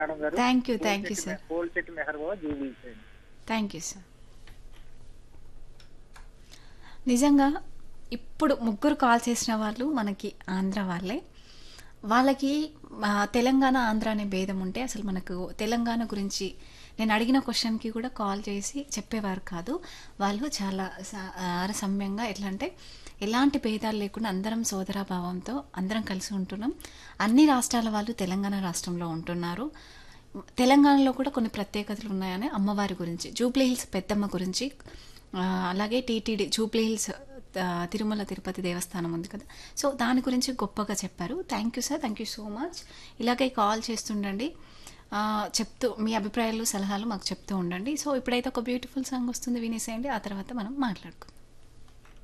Madam గారు. Thank you. Thank you sir. Polishetty Meher Baba జూబ్లీస్ అండి. Thank you sir. నిజంగా ఇప్పుడు ముగ్గురు కాల్ చేసిన వాళ్ళు మనకి ఆంధ్ర వాళ్ళే. వాళ్ళకి తెలంగాణ, ఆంధ్ర అనే భేదం ఉంటే అసలు మనకు తెలంగాణ గురించి నేను అడిగిన క్వశ్చన్‌కి కూడా కాల్ చేసి చెప్పేవారు కాదు. వాళ్ళు చాలా సమ్యంగా ఎట్లా అంటే ఎలాంటి భేదాలు లేకుండా అందరం సోదరభావంతో అందరం కలిసి ఉంటున్నాం. అన్ని రాష్ట్రాల వాళ్ళు తెలంగాణ రాష్ట్రంలో ఉంటున్నారు. తెలంగాణలో కూడా కొన్ని ప్రత్యేకతలు ఉన్నాయని అమ్మవారి గురించి, జూబ్లీ హిల్స్ పెద్దమ్మ గురించి, అలాగే TTD Jubilee hills Tirumala Tirupati దేవస్థానం ఉంది కదా, సో దాని గురించి గొప్పగా చెప్పారు. Thank you sir. Thank you so much. ఇలాగే కాల్ చేస్తుండండి, చెప్తూ మీ అభిప్రాయాలు సలహాలు మాకు చెప్తూ ఉండండి. సో ఇప్పుడైతే ఒక బ్యూటిఫుల్ సాంగ్ వస్తుంది, వినేసేయండి. ఆ తర్వాత మనం మాట్లాడుకుందాం.